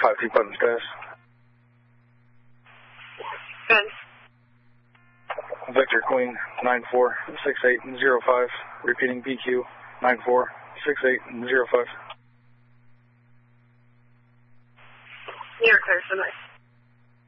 5-2 buttons, guys. Good. Victor Queen 946805. Repeating BQ 946805. You're clear for night.